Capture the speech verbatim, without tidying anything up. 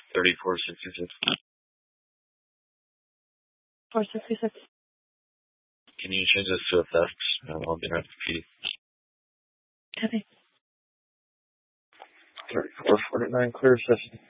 thirty-four sixty-six. four sixty-six. Can you change this to a theft? Um, I'll be right to P D. Copy. thirty-four forty-nine, clear session.